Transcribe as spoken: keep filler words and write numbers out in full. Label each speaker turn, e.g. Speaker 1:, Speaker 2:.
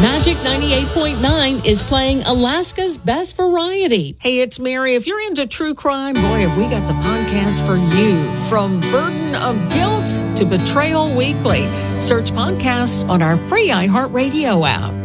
Speaker 1: Magic ninety-eight point nine is playing Alaska's Best Variety. Hey, it's Mary. If you're into true crime, boy, have we got the podcast for you. From Burden of Guilt to Betrayal Weekly. Search podcasts on our free iHeartRadio app.